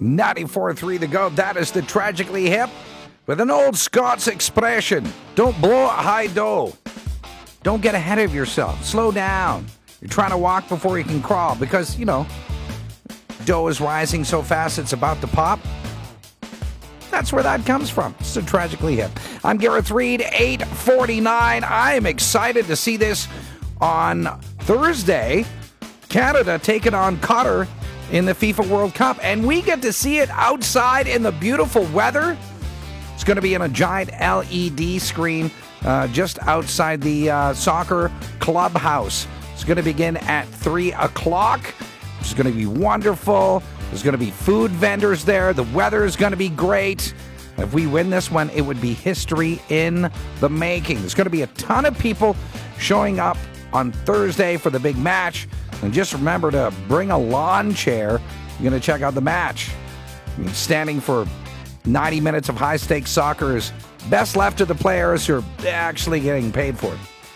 94.3 The Goat. That is the Tragically Hip with an old Scots expression. Don't blow a high dough. Don't get ahead of yourself. Slow down. You're trying to walk before you can crawl because, dough is rising so fast it's about to pop. That's where that comes from. It's the Tragically Hip. I'm Gareth Reed, 8:49. I am excited to see this on Thursday. Canada taking on Qatar in the FIFA World Cup, and we get to see it outside in the beautiful weather. It's going to be in a giant LED screen just outside the soccer clubhouse. It's going to begin at 3 o'clock. It's going to be wonderful. There's going to be food vendors there. The weather is going to be great. If we win this one, it would be history in the making. There's going to be a ton of people showing up on Thursday for the big match. And just remember to bring a lawn chair. You're going to check out the match. Standing for 90 minutes of high-stakes soccer is best left to the players who are actually getting paid for it.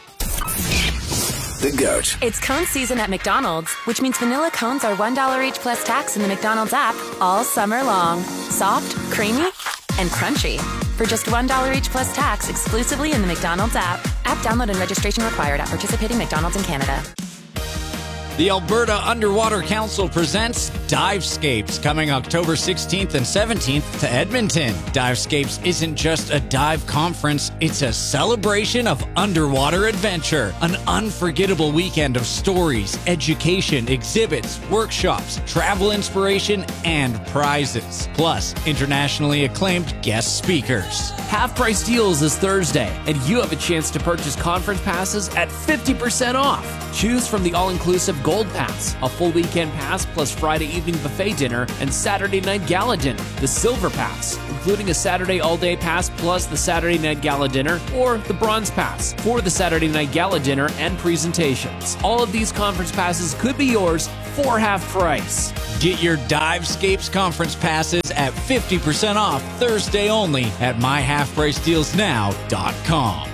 The Goat. It's cone season at McDonald's, which means vanilla cones are $1 each plus tax in the McDonald's app all summer long. Soft, creamy, and crunchy. For just $1 each plus tax exclusively in the McDonald's app. App download and registration required at participating McDonald's in Canada. The Alberta Underwater Council presents Divescapes, coming October 16th and 17th to Edmonton. Divescapes isn't just a dive conference, it's a celebration of underwater adventure. An unforgettable weekend of stories, education, exhibits, workshops, travel inspiration, and prizes. Plus, internationally acclaimed guest speakers. Half-price deals this Thursday, and you have a chance to purchase conference passes at 50% off. Choose from the all-inclusive Gold Pass, a full weekend pass plus Friday evening buffet dinner and Saturday night gala dinner. The Silver Pass, including a Saturday all-day pass plus the Saturday night gala dinner, or the Bronze Pass for the Saturday night gala dinner and presentations. All of these conference passes could be yours for half price. Get your Divescapes conference passes at 50% off Thursday only at myhalfpricedealsnow.com.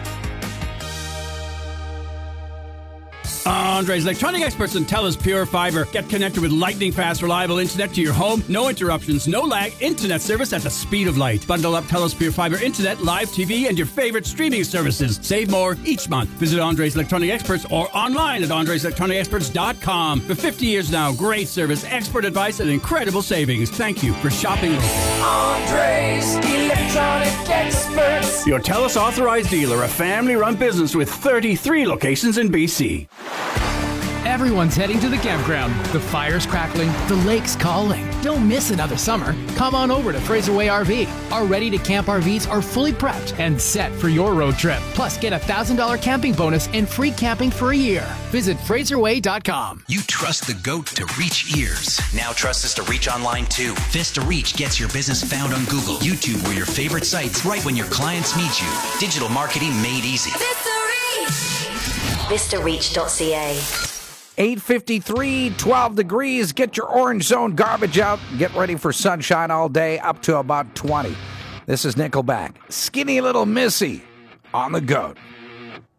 Andre's Electronic Experts and TELUS Pure Fiber. Get connected with lightning-fast, reliable internet to your home. No interruptions, no lag, internet service at the speed of light. Bundle up TELUS Pure Fiber internet, live TV, and your favorite streaming services. Save more each month. Visit Andre's Electronic Experts or online at andreselectronicexperts.com. For 50 years now, great service, expert advice, and incredible savings. Thank you for shopping local. Andre's Electronic Experts. Your TELUS authorized dealer, a family-run business with 33 locations in BC. Everyone's heading to the campground. The fire's crackling, the lake's calling. Don't miss another summer. Come on over to Fraser Way RV. Our ready-to-camp RVs are fully prepped and set for your road trip. Plus, get a $1,000 camping bonus and free camping for a year. Visit FraserWay.com. You trust the Goat to reach ears. Now trust us to reach online too. Vista Reach gets your business found on Google, YouTube, or your favorite sites right when your clients need you. Digital marketing made easy. Vista Reach! VistaReach.ca. 8:53, 12 degrees. Get your orange zone garbage out. Get ready for sunshine all day, up to about 20. This is Nickelback. Skinny Little Missy on the Goat.